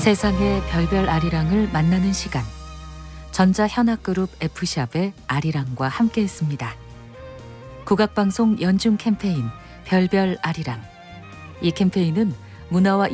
세상의 별별 아리랑을 만나는 시간. 전자현악그룹 F샵의 아리랑과 함께했습니다. 국악방송 연중 캠페인 별별 아리랑. 이 캠페인은 문화와